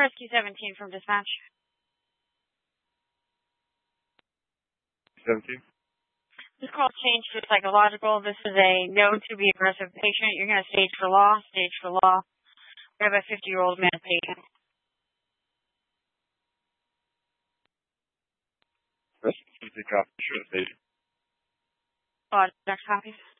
Rescue 17 from dispatch. 17? This call changed to psychological. This is a known to be aggressive patient. You're going to stage for law. We have a 50-year-old man patient. Rescue 17 copy. Sure, stage. Next copy.